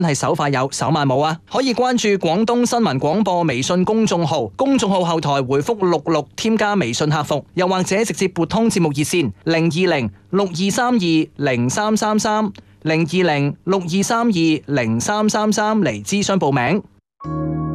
係手快有手慢冇啊！可以關注廣東新聞廣播微信公眾號，公眾號後台回覆66添加微信客服，又或者直接撥通節目熱線02062320333，02062320333嚟諮詢報名。